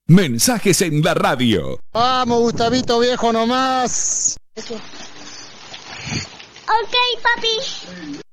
Mensajes en la radio. Vamos, Gustavito viejo nomás. Ok, papi.